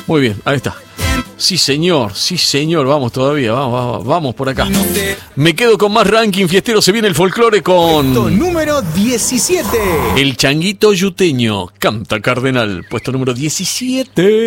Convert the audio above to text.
Muy bien, ahí está. Sí señor, vamos todavía, vamos por acá. Me quedo con más ranking fiestero, se viene el folclore con... Puesto número 17. El changuito yuteño, canta Cardenal, puesto número 17.